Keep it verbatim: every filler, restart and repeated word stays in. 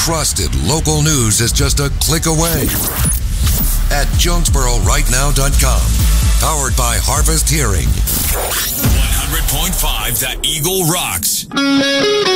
trusted local news is just a click away at Jonesboro Right Now dot com. Powered by Harvest Hearing. one hundred point five The Eagle rocks.